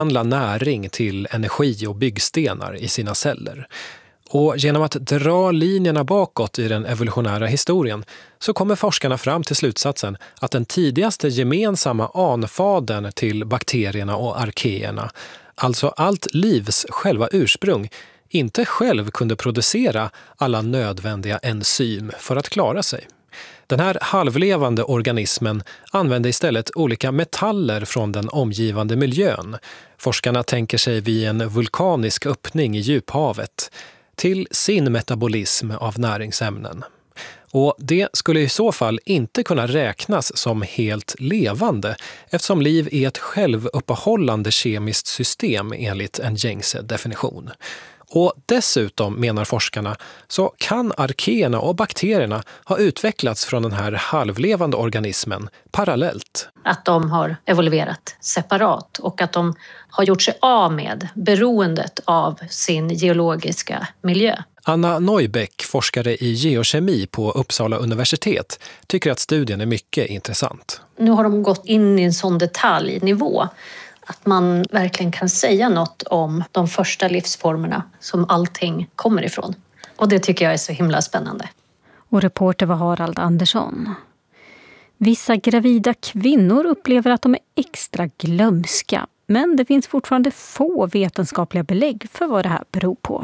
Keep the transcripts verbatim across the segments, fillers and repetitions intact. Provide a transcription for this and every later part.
omvandla näring till energi och byggstenar i sina celler. Och genom att dra linjerna bakåt i den evolutionära historien så kommer forskarna fram till slutsatsen att den tidigaste gemensamma anfadern till bakterierna och arkeerna, alltså allt livs själva ursprung, inte själv kunde producera alla nödvändiga enzym för att klara sig. Den här halvlevande organismen använde istället olika metaller från den omgivande miljön. Forskarna tänker sig vid en vulkanisk öppning i djuphavet till sin metabolism av näringsämnen. Och det skulle i så fall inte kunna räknas som helt levande eftersom liv är ett självuppehållande kemiskt system enligt en gängse definition. Och dessutom, menar forskarna, så kan arkeerna och bakterierna ha utvecklats från den här halvlevande organismen parallellt. Att de har evolverat separat och att de har gjort sig av med beroendet av sin geologiska miljö. Anna Neubeck, forskare i geokemi på Uppsala universitet, tycker att studien är mycket intressant. Nu har de gått in i en sån detaljnivå att man verkligen kan säga något om de första livsformerna som allting kommer ifrån. Och det tycker jag är så himla spännande. Och reporter var Harald Andersson. Vissa gravida kvinnor upplever att de är extra glömska. Men det finns fortfarande få vetenskapliga belägg för vad det här beror på.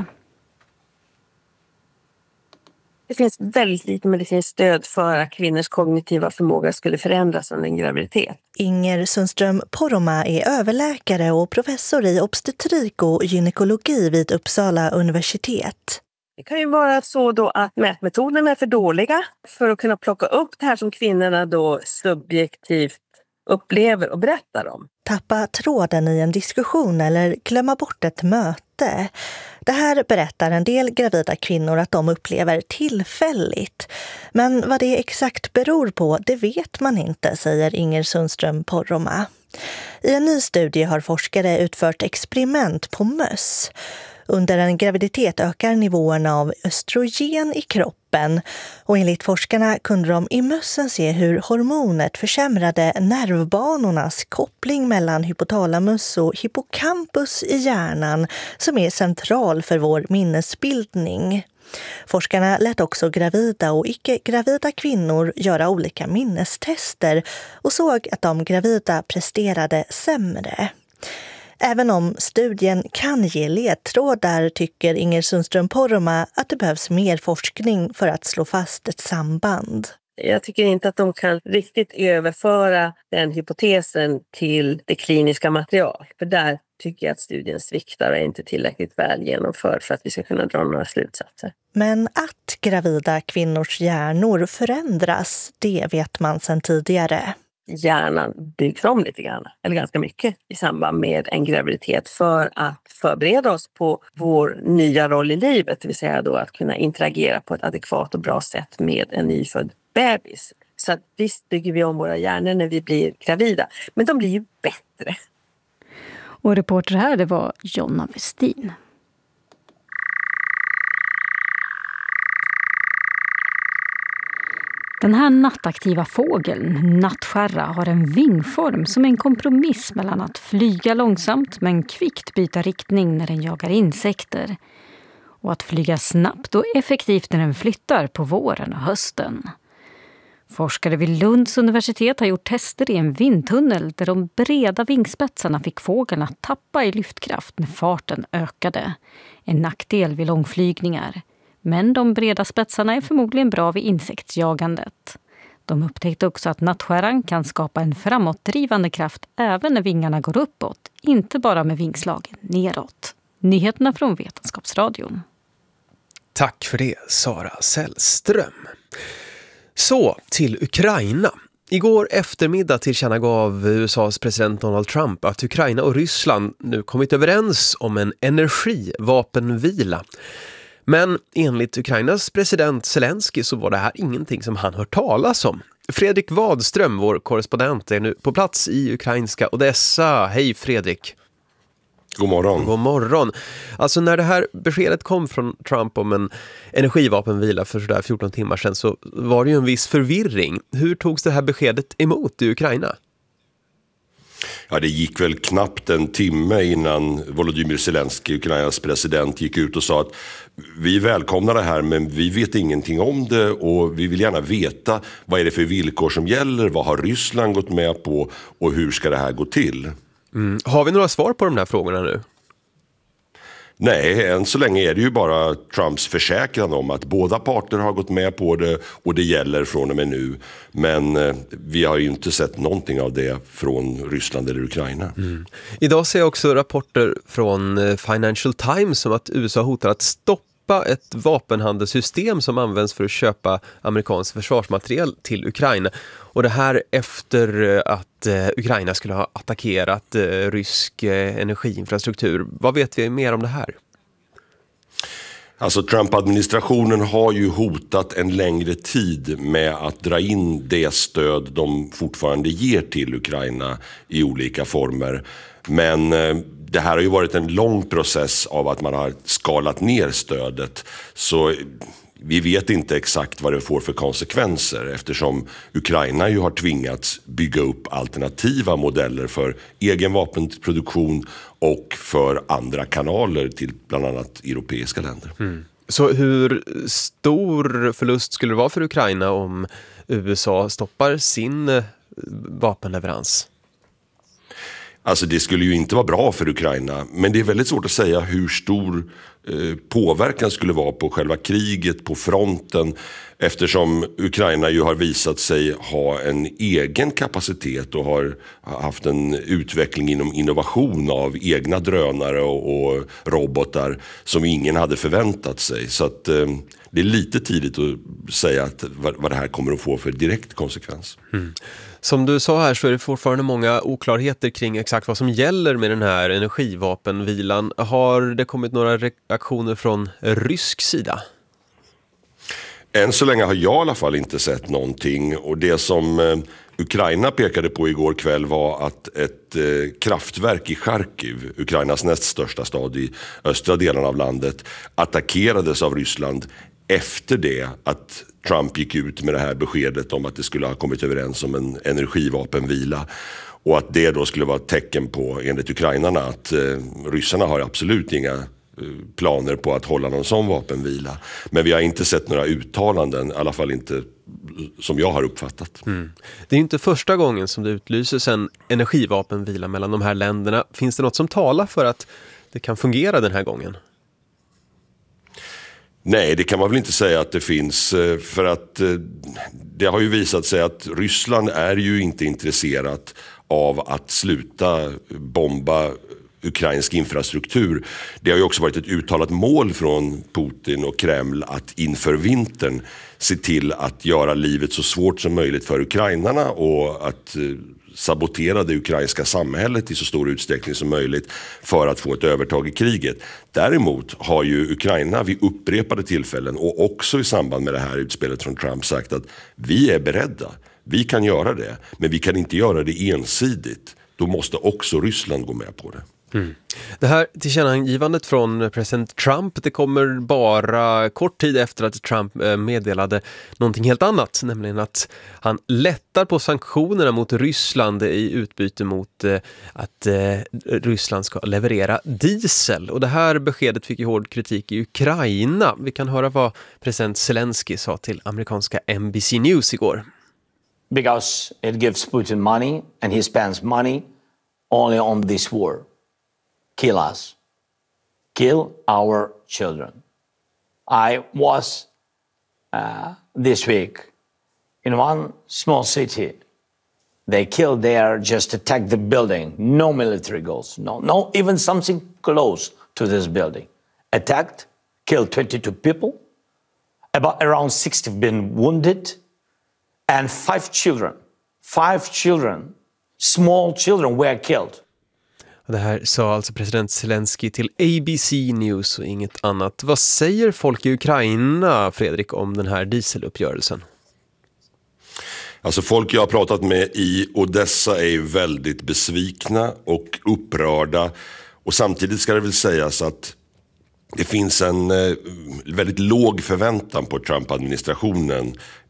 Det finns väldigt lite medicinskt stöd för att kvinnors kognitiva förmåga skulle förändras under en graviditet. Inger Sundström Poromaa är överläkare och professor i obstetrik och gynekologi vid Uppsala universitet. Det kan ju vara så då att mätmetoderna är för dåliga för att kunna plocka upp det här som kvinnorna då subjektivt upplever och berättar om. Tappa tråden i en diskussion eller glömma bort ett möte. Det här berättar en del gravida kvinnor att de upplever tillfälligt. Men vad det exakt beror på, det vet man inte, säger Inger Sundström Poromaa. I en ny studie har forskare utfört experiment på möss. Under en graviditet ökar nivåerna av östrogen i kroppen och enligt forskarna kunde de i mössen se hur hormonet försämrade nervbanornas koppling mellan hypotalamus och hippocampus i hjärnan som är central för vår minnesbildning. Forskarna lät också gravida och icke-gravida kvinnor göra olika minnestester och såg att de gravida presterade sämre. Även om studien kan ge ledtrådar tycker Inger Sundström Poromaa att det behövs mer forskning för att slå fast ett samband. Jag tycker inte att de kan riktigt överföra den hypotesen till det kliniska material. För där tycker jag att studien sviktar och är inte tillräckligt väl genomförd för att vi ska kunna dra några slutsatser. Men att gravida kvinnors hjärnor förändras, det vet man sedan tidigare. Hjärnan byggs om lite grann, eller ganska mycket, i samband med en graviditet för att förbereda oss på vår nya roll i livet, det vill säga då att kunna interagera på ett adekvat och bra sätt med en nyfödd bebis. Så att visst bygger vi om våra hjärnor när vi blir gravida, men de blir ju bättre. Och reporter här, det var Jonna Westin. Den här nattaktiva fågeln, nattskärra, har en vingform som är en kompromiss mellan att flyga långsamt men kvickt byta riktning när den jagar insekter och att flyga snabbt och effektivt när den flyttar på våren och hösten. Forskare vid Lunds universitet har gjort tester i en vindtunnel där de breda vingspetsarna fick fågeln att tappa i lyftkraft när farten ökade. En nackdel vid långflygningar. Men de breda spetsarna är förmodligen bra vid insektsjagandet. De upptäckte också att nattskärran kan skapa en framåtdrivande kraft även när vingarna går uppåt, inte bara med vingslagen neråt. Nyheterna från Vetenskapsradion. Tack för det, Sara Sällström. Så, till Ukraina. Igår eftermiddag tillkännagav U S A:s president Donald Trump att Ukraina och Ryssland nu kommit överens om en energivapenvila. Men enligt Ukrainas president Zelensky så var det här ingenting som han hört talas om. Fredrik Wadström, vår korrespondent, är nu på plats i ukrainska Odessa. Hej Fredrik! God morgon. God morgon. Alltså när det här beskedet kom från Trump om en energivapenvila för sådär fjorton timmar sedan så var det ju en viss förvirring. Hur togs det här beskedet emot i Ukraina? Ja, det gick väl knappt en timme innan Volodymyr Zelensky, Ukrainas president, gick ut och sa att vi välkomnar det här men vi vet ingenting om det och vi vill gärna veta vad är det för villkor som gäller, vad har Ryssland gått med på och hur ska det här gå till? Mm. Har vi några svar på de här frågorna nu? Nej, än så länge är det ju bara Trumps försäkran om att båda parter har gått med på det och det gäller från och med nu. Men eh, vi har ju inte sett någonting av det från Ryssland eller Ukraina. Mm. Idag ser jag också rapporter från Financial Times om att U S A hotar att stoppa ett vapenhandelssystem som används för att köpa amerikansk försvarsmateriel till Ukraina. Och det här efter att eh, Ukraina skulle ha attackerat eh, rysk eh, energiinfrastruktur. Vad vet vi mer om det här? Alltså Trump-administrationen har ju hotat en längre tid med att dra in det stöd de fortfarande ger till Ukraina i olika former. Men eh, det här har ju varit en lång process av att man har skalat ner stödet. Så vi vet inte exakt vad det får för konsekvenser eftersom Ukraina ju har tvingats bygga upp alternativa modeller för egen vapenproduktion och för andra kanaler till bland annat europeiska länder. Mm. Så hur stor förlust skulle det vara för Ukraina om U S A stoppar sin vapenleverans? Alltså det skulle ju inte vara bra för Ukraina, men det är väldigt svårt att säga hur stor eh, påverkan skulle vara på själva kriget, på fronten, eftersom Ukraina ju har visat sig ha en egen kapacitet och har haft en utveckling inom innovation av egna drönare och, och robotar som ingen hade förväntat sig. Så att eh, det är lite tidigt att säga att, vad, vad det här kommer att få för direkt konsekvens. Mm. Som du sa här så är det fortfarande många oklarheter kring exakt vad som gäller med den här energivapenvilan. Har det kommit några reaktioner från rysk sida? Än så länge har jag i alla fall inte sett någonting och det som eh, Ukraina pekade på igår kväll var att ett eh, kraftverk i Charkiv, Ukrainas näst största stad i östra delen av landet, attackerades av Ryssland efter det att Trump gick ut med det här beskedet om att det skulle ha kommit överens om en energivapenvila och att det då skulle vara ett tecken på, enligt ukrainarna, att eh, ryssarna har absolut inga eh, planer på att hålla någon sån vapenvila. Men vi har inte sett några uttalanden, i alla fall inte som jag har uppfattat. Mm. Det är inte första gången som det utlyses en energivapenvila mellan de här länderna. Finns det något som talar för att det kan fungera den här gången? Nej, det kan man väl inte säga att det finns, för att det har ju visat sig att Ryssland är ju inte intresserat av att sluta bomba ukrainsk infrastruktur. Det har ju också varit ett uttalat mål från Putin och Kreml att inför vintern se till att göra livet så svårt som möjligt för ukrainarna och att sabotera det ukrainska samhället i så stor utsträckning som möjligt för att få ett övertag i kriget. Däremot har ju Ukraina vid upprepade tillfällen och också i samband med det här utspelet från Trump sagt att vi är beredda, vi kan göra det, men vi kan inte göra det ensidigt. Då måste också Ryssland gå med på det. Mm. Det här tillkännagivandet från president Trump, det kommer bara kort tid efter att Trump meddelade någonting helt annat, nämligen att han lättar på sanktionerna mot Ryssland i utbyte mot att Ryssland ska leverera diesel. Och det här beskedet fick ju hård kritik i Ukraina. Vi kan höra vad president Zelensky sa till amerikanska N B C News igår. Because it gives Putin money and he spends money only on this war. Kill us. Kill our children. I was uh, this week in one small city. They killed there, just attacked the building. No military goals. No, no, even something close to this building. Attacked, killed twenty-two people. About around sixty have been wounded. And five children, five children, small children were killed. Det här sa alltså president Zelensky till A B C News och inget annat. Vad säger folk i Ukraina, Fredrik, om den här dieseluppgörelsen? Alltså folk jag har pratat med i Odessa är väldigt besvikna och upprörda. Och samtidigt ska det väl sägas att det finns en eh, väldigt låg förväntan på Trump-administrationen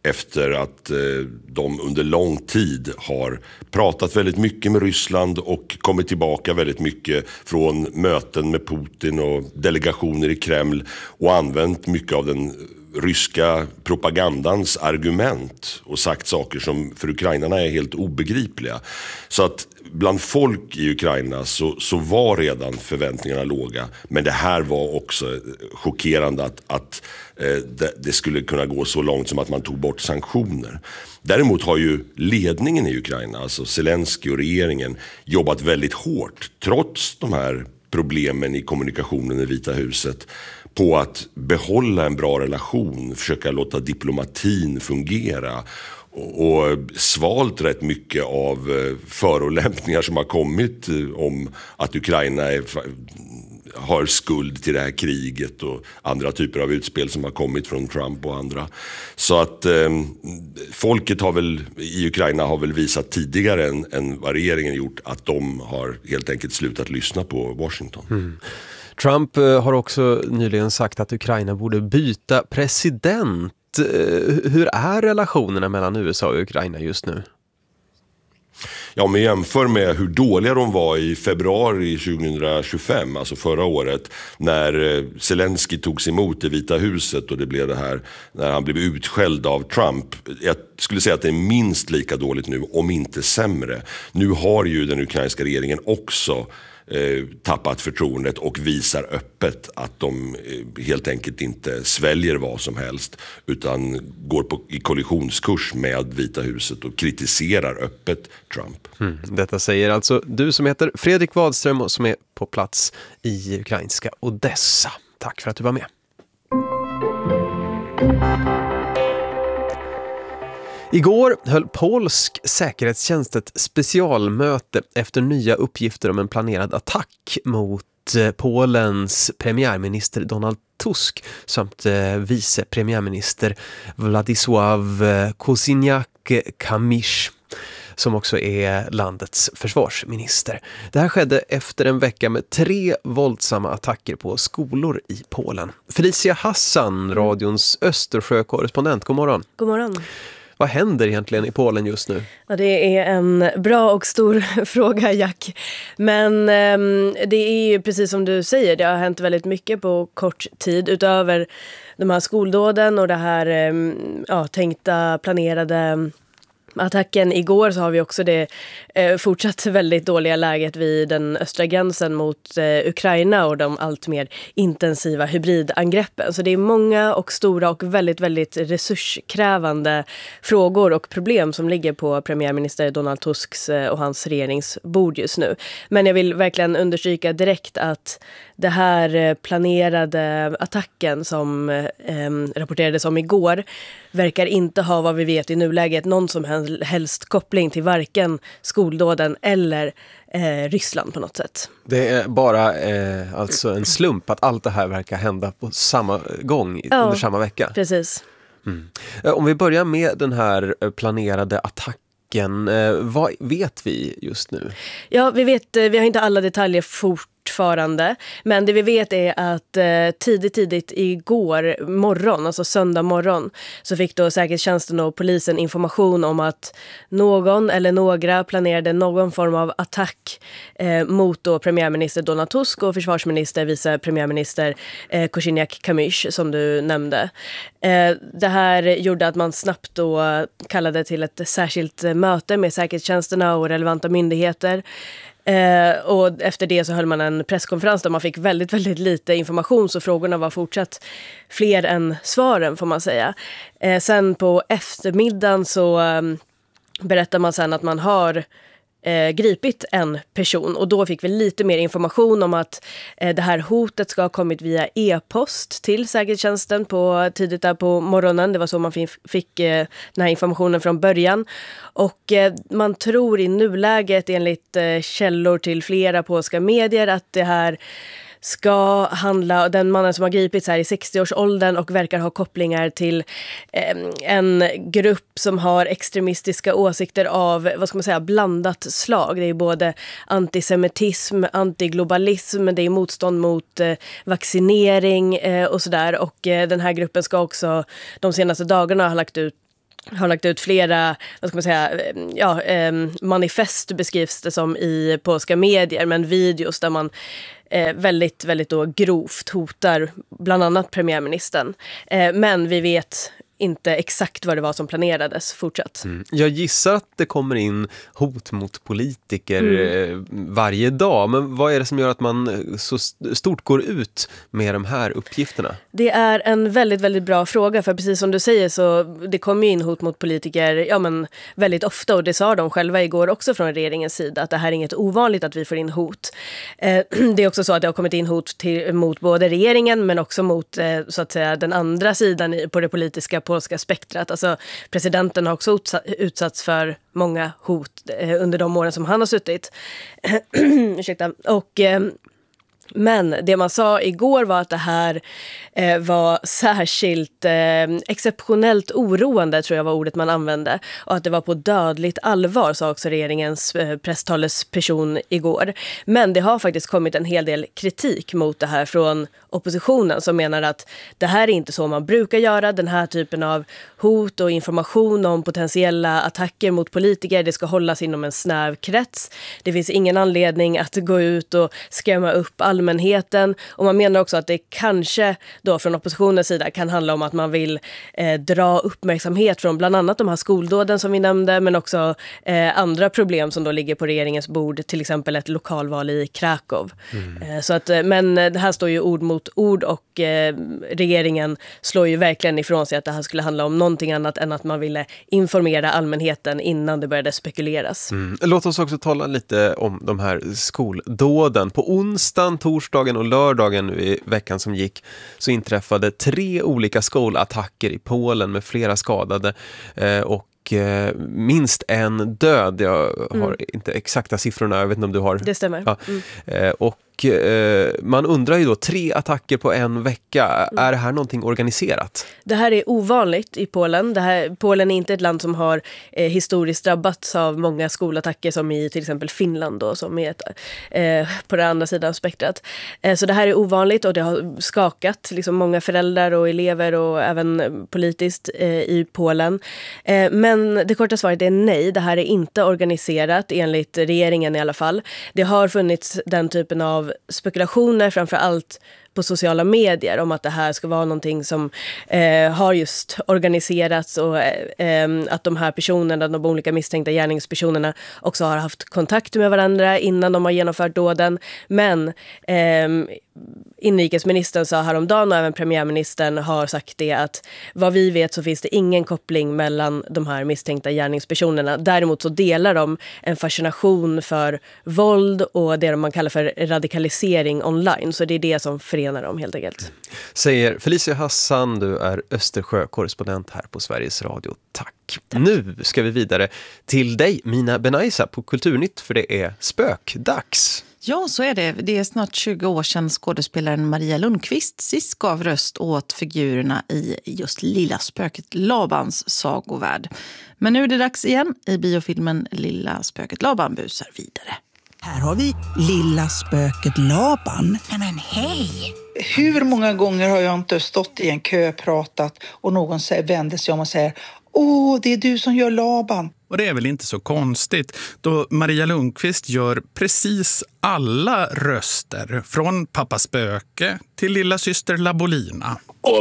efter att eh, de under lång tid har pratat väldigt mycket med Ryssland och kommit tillbaka väldigt mycket från möten med Putin och delegationer i Kreml och använt mycket av den ryska propagandans argument och sagt saker som för ukrainarna är helt obegripliga. Så att bland folk i Ukraina så, så var redan förväntningarna låga, men det här var också chockerande att, att eh, det, det skulle kunna gå så långt som att man tog bort sanktioner. Däremot har ju ledningen i Ukraina, alltså Zelensky och regeringen, jobbat väldigt hårt trots de här problemen i kommunikationen i Vita huset på att behålla en bra relation, försöka låta diplomatin fungera och svalt rätt mycket av förolämpningar som har kommit om att Ukraina är, har skuld till det här kriget och andra typer av utspel som har kommit från Trump och andra. Så att eh, folket har väl, i Ukraina har väl visat tidigare än, än vad regeringen gjort att de har helt enkelt slutat lyssna på Washington. Mm. Trump har också nyligen sagt att Ukraina borde byta president. Hur är relationerna mellan U S A och Ukraina just nu? Ja, om vi jämför med hur dåliga de var i februari tjugohundratjugofem, alltså förra året, när Zelensky togs emot i Vita huset och det blev det här, när han blev utskälld av Trump. Jag skulle säga att det är minst lika dåligt nu, om inte sämre. Nu har ju den ukrainska regeringen också Eh, tappat förtroendet och visar öppet att de eh, helt enkelt inte sväljer vad som helst utan går på, i kollisionskurs med Vita huset och kritiserar öppet Trump. Mm. Detta säger alltså du som heter Fredrik Wadström och som är på plats i ukrainska Odessa. Tack för att du var med. Igår höll polsk säkerhetstjänst ett specialmöte efter nya uppgifter om en planerad attack mot Polens premiärminister Donald Tusk samt vice premiärminister Władysław Kosiniak-Kamysz, som också är landets försvarsminister. Det här skedde efter en vecka med tre våldsamma attacker på skolor i Polen. Felicia Hassan, radions Östersjö-korrespondent. God morgon. God morgon. Vad händer egentligen i Polen just nu? Ja, det är en bra och stor fråga, Jack. Men eh, det är ju precis som du säger, det har hänt väldigt mycket på kort tid. Utöver de här skoldåden och det här eh, ja, tänkta, planerade attacken igår, så har vi också det eh, fortsatt väldigt dåliga läget vid den östra gränsen mot eh, Ukraina och de allt mer intensiva hybridangreppen. Så det är många och stora och väldigt, väldigt resurskrävande frågor och problem som ligger på premiärminister Donald Tusks eh, och hans regeringsbord just nu. Men jag vill verkligen understryka direkt att det här planerade attacken som eh, rapporterades om igår verkar inte ha, vad vi vet i nuläget, någon som helst koppling till varken skoldåden eller eh, Ryssland på något sätt. Det är bara eh, alltså en slump att allt det här verkar hända på samma gång ja, under samma vecka. Precis. Mm. Om vi börjar med den här planerade attacken, eh, vad vet vi just nu? Ja, vi vet, vi har inte alla detaljer fort fortfarande. Men det vi vet är att eh, tidigt, tidigt igår morgon, alltså söndag morgon, så fick då säkerhetstjänsten och polisen information om att någon eller några planerade någon form av attack eh, mot då premiärminister Donald Tusk och försvarsminister, vice premiärminister eh, Kosiniak-Kamysz, som du nämnde. Eh, det här gjorde att man snabbt då kallade till ett särskilt möte med säkerhetstjänsterna och relevanta myndigheter. Eh, och efter det så höll man en presskonferens där man fick väldigt, väldigt lite information, så frågorna var fortsatt fler än svaren, får man säga. Eh, sen på eftermiddagen så eh, berättar man sen att man har eh, gripit en person, och då fick vi lite mer information om att eh, det här hotet ska ha kommit via e-post till säkerhetstjänsten på, tidigt där på morgonen. Det var så man fick, fick eh, den här informationen från början. Och eh, man tror i nuläget, enligt eh, källor till flera polska medier, att det här ska handla, den mannen som har gripits här i sextio-årsåldern och verkar ha kopplingar till eh, en grupp som har extremistiska åsikter av, vad ska man säga, blandat slag. Det är både antisemitism, antiglobalism, det är motstånd mot eh, vaccinering eh, och sådär. Och eh, den här gruppen ska också de senaste dagarna ha lagt ut har lagt ut flera, vad ska man säga, ja, eh, manifest beskrivs det som i polska medier, men videos där man eh, väldigt, väldigt då grovt hotar bland annat premiärministern. Eh, men vi vet inte exakt vad det var som planerades fortsatt. Mm. Jag gissar att det kommer in hot mot politiker mm. varje dag. Men vad är det som gör att man så stort går ut med de här uppgifterna? Det är en väldigt, väldigt bra fråga. För precis som du säger så det kommer in hot mot politiker ja, men väldigt ofta. Och det sa de själva igår också från regeringens sida. Att det här är inget ovanligt att vi får in hot. Eh, det är också så att det har kommit in hot till, mot både regeringen men också mot eh, så att säga, den andra sidan i, på det politiska polska spektrat. Alltså, presidenten har också utsatts för många hot eh, under de åren som han har suttit. Ursäkta. Och eh, men det man sa igår var att det här eh, var särskilt eh, exceptionellt oroande, tror jag var ordet man använde. Och att det var på dödligt allvar, sa också regeringens eh, presstalesperson igår. Men det har faktiskt kommit en hel del kritik mot det här från oppositionen som menar att det här är inte så man brukar göra. Den här typen av hot och information om potentiella attacker mot politiker, det ska hållas inom en snäv krets. Det finns ingen anledning att gå ut och skrämma upp allmänheten. Och man menar också att det kanske då från oppositionens sida kan handla om att man vill eh, dra uppmärksamhet från bland annat de här skoldåden som vi nämnde, men också eh, andra problem som då ligger på regeringens bord, till exempel ett lokalval i Krakow. Mm. Eh, så att, men det här står ju ord mot ord och eh, regeringen slår ju verkligen ifrån sig att det här skulle handla om någonting annat än att man ville informera allmänheten innan det började spekuleras. Mm. Låt oss också tala lite om de här skoldåden. På onsdagen, torsdagen och lördagen i veckan som gick så inträffade tre olika skolattacker i Polen med flera skadade eh, och minst en död. Jag har mm. inte exakta siffrorna, jag vet inte om du har. Det stämmer. Ja. Mm. Och man undrar ju då, tre attacker på en vecka, mm. är det här någonting organiserat? Det här är ovanligt i Polen. Det här, Polen är inte ett land som har eh, historiskt drabbats av många skolattacker som i till exempel Finland då, som är ett, eh, på den andra sidan spektrat. Eh, så det här är ovanligt och det har skakat liksom, många föräldrar och elever och även politiskt eh, i Polen. Eh, men det korta svaret är nej, det här är inte organiserat enligt regeringen i alla fall. Det har funnits den typen av spekulationer framför allt på sociala medier om att det här ska vara någonting som eh, har just organiserats och eh, att de här personerna, de olika misstänkta gärningspersonerna också har haft kontakt med varandra innan de har genomfört dåden. Men eh, inrikesministern sa häromdagen och även premiärministern har sagt det att vad vi vet så finns det ingen koppling mellan de här misstänkta gärningspersonerna. Däremot så delar de en fascination för våld och det man kallar för radikalisering online. Så det är det som förenar dem helt enkelt. Säger Felicia Hassan, du är Östersjö-korrespondent här på Sveriges Radio. Tack. Tack. Nu ska vi vidare till dig, Mina Benaisa, på Kulturnytt, för det är spökdags. Ja, så är det. Det är snart tjugo år sedan skådespelaren Maria Lundqvist sist gav röst åt figurerna i just Lilla spöket Labans sagovärld. Men nu är det dags igen i biofilmen Lilla spöket Laban busar vidare. Här har vi Lilla spöket Laban. Nej men hej! Hur många gånger har jag inte stått i en kö, pratat och någon vänder sig om och säger åh, det är du som gör Laban. Och det är väl inte så konstigt då Maria Lundqvist gör precis alla röster från Pappa Spöke till lilla syster Labolina. Och,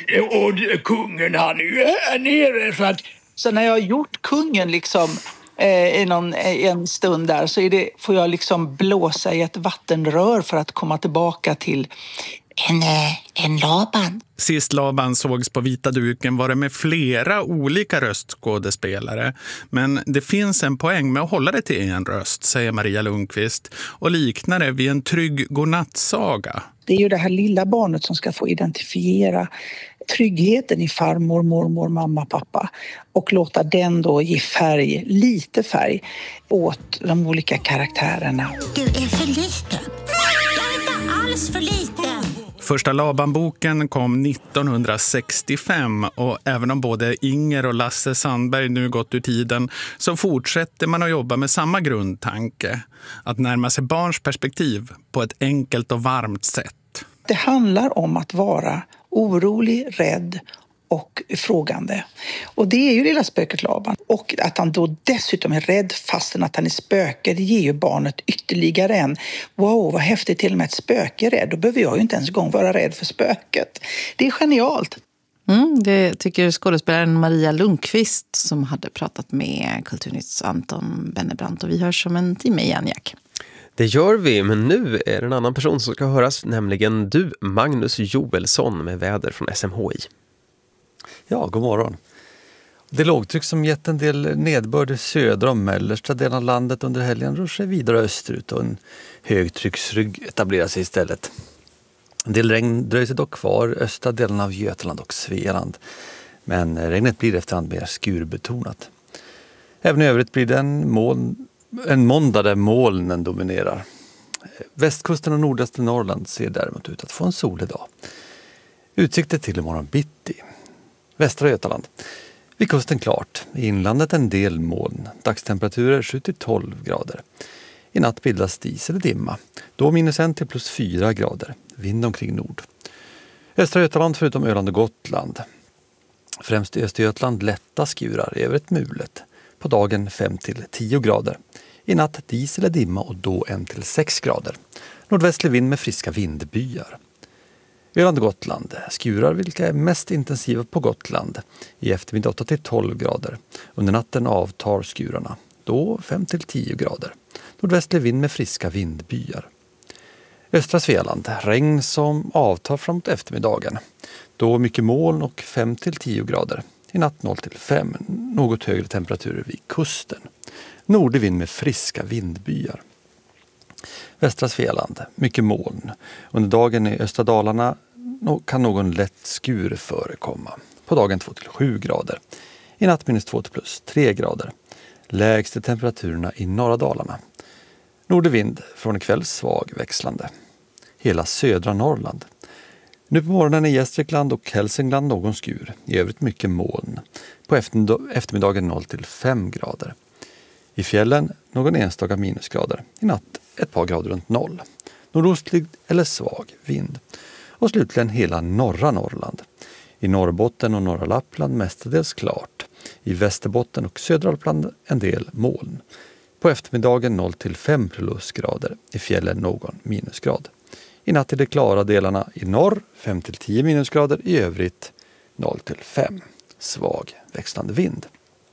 och kungen han är här nere så att... Så när jag har gjort kungen liksom eh, i någon, en stund där så är det, får jag liksom blåsa i ett vattenrör för att komma tillbaka till en, en Laban. Sist Laban sågs på vita duken var det med flera olika röstskådespelare. Men det finns en poäng med att hålla det till en röst, säger Maria Lundqvist, och liknar det vid en trygg godnattsaga. Det är ju det här lilla barnet som ska få identifiera tryggheten i farmor, mormor, mamma, pappa och låta den då ge färg, lite färg, åt de olika karaktärerna. Du är för liten. Jag är inte alls för liten. Första Laban-boken kom nittonhundrasextiofem och även om både Inger och Lasse Sandberg nu gått ur tiden så fortsätter man att jobba med samma grundtanke. Att närma sig barns perspektiv på ett enkelt och varmt sätt. Det handlar om att vara orolig, rädd och frågande. Och det är ju lilla spöket Laban. Och att han då dessutom är rädd fastän att han är spöke, det ger ju barnet ytterligare en wow, vad häftigt, till och med ett spöke är rädd. Då behöver jag ju inte ens en gång vara rädd för spöket. Det är genialt. Mm, det tycker skådespelaren Maria Lundqvist som hade pratat med Kulturnytts Anton Bennebrant. Och vi hörs om en timme igen, Jack. Det gör vi, men nu är det en annan person som ska höras, nämligen du, Magnus Joelsson, med väder från S M H I. Ja, god morgon. Det lågtryck som gett en del nedbörd i södra och mellersta delen av landet under helgen rör sig vidare österut och en högtrycksrygg etablerar sig istället. En del regn dröjer sig dock kvar i östra delen av Götaland och Svealand, men regnet blir efterhand mer skurbetonat. Även i övrigt blir det en, moln, en måndag där molnen dominerar. Västkusten och nordöstra Norrland ser däremot ut att få en solig dag. Utsikter till imorgon bitti. Västra Götaland. Vid kusten klart. I inlandet en del moln. Dagstemperaturer sju till tolv grader. I natt bildas dis eller dimma. Då minus en till plus fyra grader. Vind omkring nord. Östra Götaland förutom Öland och Gotland. Främst i Östergötland lätta skurar, i övrigt mulet. På dagen fem till tio grader. I natt dis eller dimma och då en till sex grader. Nordvästlig vind med friska vindbyar. Öland och Gotland. Skurar vilka är mest intensiva på Gotland. I eftermiddag åtta till tolv grader. Under natten avtar skurarna. Då fem till tio grader. Nordvästlig vind med friska vindbyar. Östra Svealand. Regn som avtar framåt eftermiddagen. Då mycket moln och fem till tio grader. I natt noll till fem. Något högre temperaturer vid kusten. Nordlig vind med friska vindbyar. Västra Svealand. Mycket moln. Under dagen i östra Dalarna kan någon lätt skur förekomma. På dagen två till sju grader. I natt minus två till plus tre grader. Lägsta temperaturerna i norra Dalarna. Nordlig vind från ikväll svag växlande. Hela södra Norrland. Nu på morgonen i Gästrikland och Hälsingland någon skur. I övrigt mycket moln. På eftermiddagen noll till fem grader. I fjällen någon enstaka minusgrader. I natt ett par grader runt noll. Nordostlig eller svag vind. Och slutligen hela norra Norrland. I Norrbotten och norra Lappland mestadels klart. I Västerbotten och södra Lappland en del moln. På eftermiddagen noll till fem plusgrader. I fjällen någon minusgrad. I natt i de klara delarna i norr fem till tio minusgrader. I övrigt noll till fem. Svag växlande vind.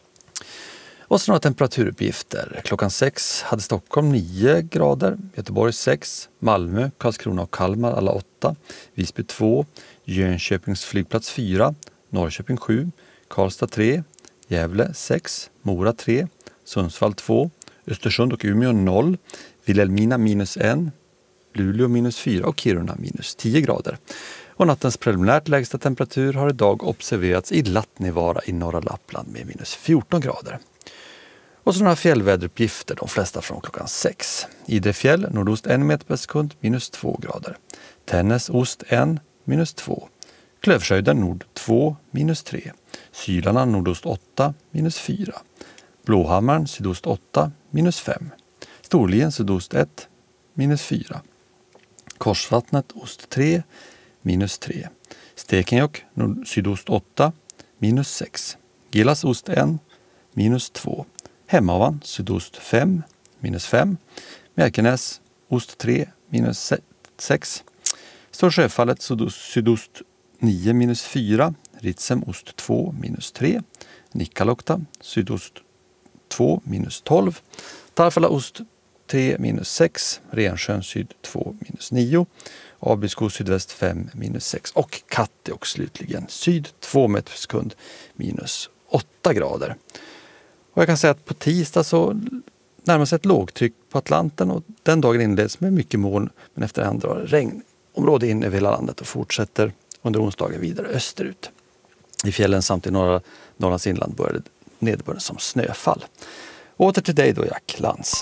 Och så några temperaturuppgifter. Klockan sex hade Stockholm nio grader, Göteborg sex, Malmö, Karlskrona och Kalmar alla åtta, Visby två, Jönköpings flygplats fyra, Norrköping sju, Karlstad tre, Gävle sex, Mora tre, Sundsvall två, Östersund och Umeå noll, Vilhelmina minus en, Luleå minus fyra och Kiruna minus tio grader. Och nattens preliminärt lägsta temperatur har idag observerats i Lattnivara i norra Lappland med minus fjorton grader. Och så några fjällväderuppgifter, de flesta från klockan sex. Idre fjäll, nordost en meter per sekund, minus två grader. Tännäs, ost en, minus två. Klövshöjden, nord två, minus tre. Sylarna, nordost åtta, minus fyra. Blåhammaren, sydost åtta, minus fem. Storlien, sydost ett, minus fyra. Korsvattnet, ost tre, minus tre. Stekenjokk, nord, sydost åtta, minus sex. Gillas, ost en, minus två. Hemavan, sydost fem, minus fem. Mjärkenäs, ost tre, minus sex. Storsjöfallet, sydost, sydost nio, minus fyra. Ritsem, ost två, minus tre. Nikkaluokta, sydost två, minus tolv. Tarfala, ost tre, minus sex. Rensjön, syd två, minus nio. Abisko, sydväst fem, minus sex. Och Katteåk slutligen, syd två meter per sekund, minus åtta grader. Och jag kan säga att på tisdag så närmar sig ett lågtryck på Atlanten och den dagen inleds med mycket moln, men efter hand drar regnområde in över hela landet och fortsätter under onsdagen vidare österut. I fjällen samt i norra Norrlands inland började nederbörden som snöfall. Åter till dig då, Jack Lantz.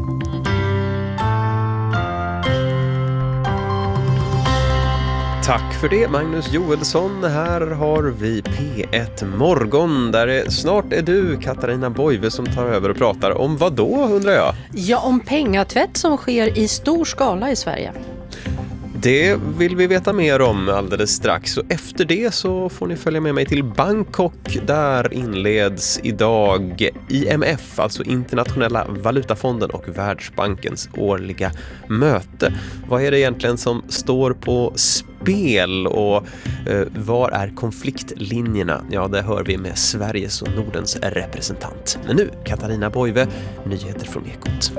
Tack för det, Magnus Joelsson. Här har vi P ett Morgon där det snart är du, Katarina Boive, som tar över och pratar om vad då, undrar jag? Ja, om pengatvätt som sker i stor skala i Sverige. Det vill vi veta mer om alldeles strax, och efter det så får ni följa med mig till Bangkok. Där inleds idag I M F, alltså Internationella valutafonden, och Världsbankens årliga möte. Vad är det egentligen som står på spel och eh, var är konfliktlinjerna? Ja, det hör vi med Sveriges och Nordens representant. Men nu, Katarina Boive, nyheter från Ekot.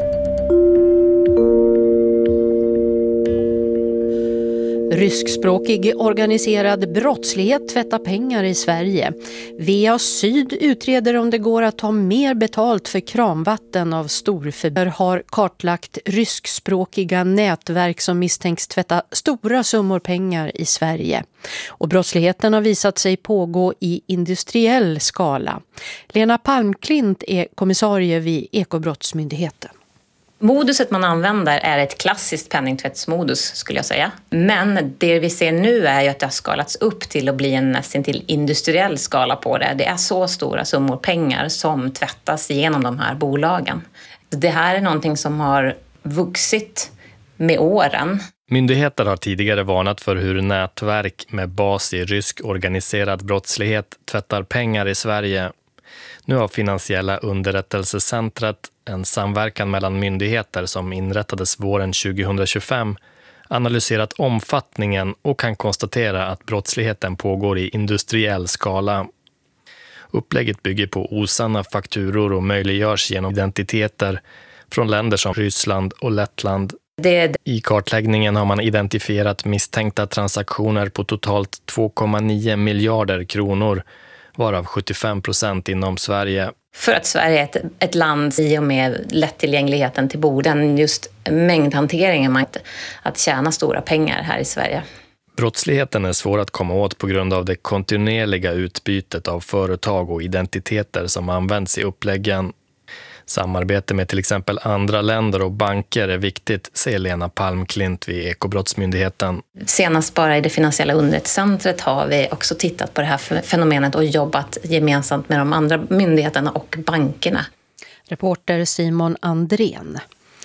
Ryskspråkig organiserad brottslighet tvättar pengar i Sverige. V A Syd utreder om det går att ta mer betalt för kranvatten av storföretag. Har kartlagt ryskspråkiga nätverk som misstänks tvätta stora summor pengar i Sverige. Och brottsligheten har visat sig pågå i industriell skala. Lena Palmklint är kommissarie vid Ekobrottsmyndigheten. Moduset man använder är ett klassiskt penningtvättsmodus, skulle jag säga. Men det vi ser nu är ju att det har skalats upp till att bli en nästan till industriell skala på det. Det är så stora summor pengar som tvättas genom de här bolagen. Det här är någonting som har vuxit med åren. Myndigheter har tidigare varnat för hur nätverk med bas i rysk organiserad brottslighet tvättar pengar i Sverige. Nu har Finansiella underrättelsecentret, en samverkan mellan myndigheter som inrättades våren tjugohundratjugofem, analyserat omfattningen och kan konstatera att brottsligheten pågår i industriell skala. Upplägget bygger på osanna fakturor och möjliggörs genom identiteter från länder som Ryssland och Lettland. Det... I kartläggningen har man identifierat misstänkta transaktioner på totalt två komma nio miljarder kronor, varav sjuttiofem procent inom Sverige. För att Sverige är ett, ett land i och med lättillgängligheten till borden, just mängdhanteringen, att, att tjäna stora pengar här i Sverige. Brottsligheten är svår att komma åt på grund av det kontinuerliga utbytet av företag och identiteter som används i uppläggen. Samarbete med till exempel andra länder och banker är viktigt, säger Lena Palmklint vid Ekobrottsmyndigheten. Senast bara i det Finansiella underrättelsecentret har vi också tittat på det här fenomenet och jobbat gemensamt med de andra myndigheterna och bankerna. Reporter Simon Andrén.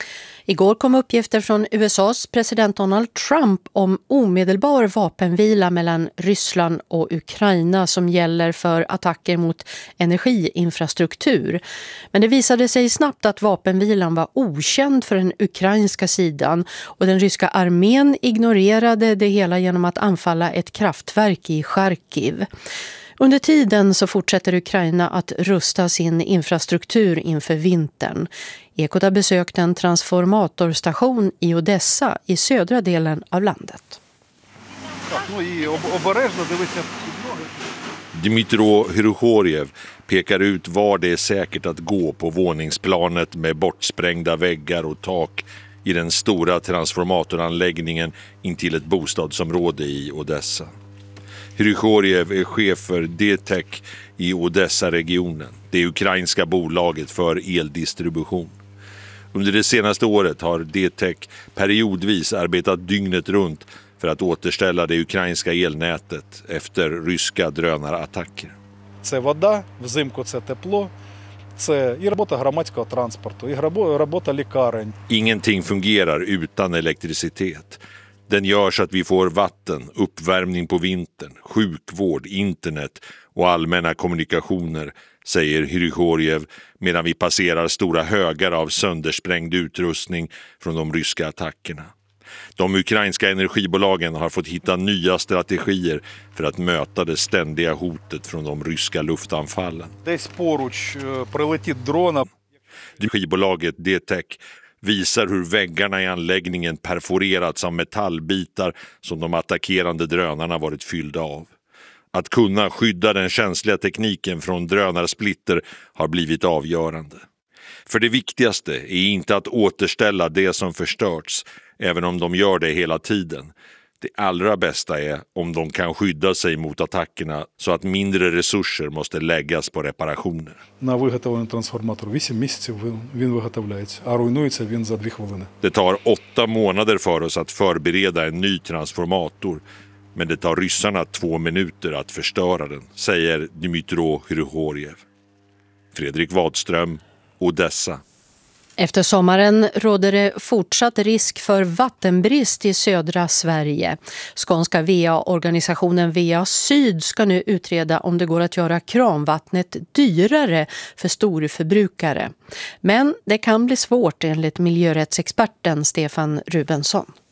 Igår kom uppgifter från U S A:s president Donald Trump om omedelbar vapenvila mellan Ryssland och Ukraina som gäller för attacker mot energiinfrastruktur. Men det visade sig snabbt att vapenvilan var okänd för den ukrainska sidan och den ryska armén ignorerade det hela genom att anfalla ett kraftverk i Charkiv. Under tiden så fortsätter Ukraina att rusta sin infrastruktur inför vintern. Ekot har besökt en transformatorstation i Odessa i södra delen av landet. Dmytro Hrykhorev pekar ut var det är säkert att gå på våningsplanet med bortsprängda väggar och tak i den stora transformatoranläggningen intill ett bostadsområde i Odessa. Hrykhorev är chef för D T E C i Odessa-regionen, det ukrainska bolaget för eldistribution. Under det senaste året har D T E C periodvis arbetat dygnet runt för att återställa det ukrainska elnätet efter ryska drönarattacker. Це вода, взимку це тепло, це і робота громадського транспорту, і робота лікарень. Ingenting fungerar utan elektricitet. Den gör så att vi får vatten, uppvärmning på vintern, sjukvård, internet och allmänna kommunikationer, säger Hrykhorev medan vi passerar stora högar av söndersprängd utrustning från de ryska attackerna. De ukrainska energibolagen har fått hitta nya strategier för att möta det ständiga hotet från de ryska luftanfallen. Десь поруч прилетить дрона. Energibolaget D T E C visar hur väggarna i anläggningen perforerats av metallbitar som de attackerande drönarna varit fyllda av. Att kunna skydda den känsliga tekniken från drönarsplitter har blivit avgörande. För det viktigaste är inte att återställa det som förstörts, även om de gör det hela tiden. Det allra bästa är om de kan skydda sig mot attackerna så att mindre resurser måste läggas på reparationer. На виготовлений трансформатор вісім місяців він виготовляється, а руйнується він за дві хвилини. Det tar åtta månader för oss att förbereda en ny transformator, men det tar ryssarna två minuter att förstöra den, säger Dmytro Hrykhorev. Fredrik Wadström, Odessa. Efter sommaren råder det fortsatt risk för vattenbrist i södra Sverige. Skånska V A-organisationen V A Syd ska nu utreda om det går att göra kranvattnet dyrare för storförbrukare. Men det kan bli svårt enligt miljörättsexperten Stefan Rubensson.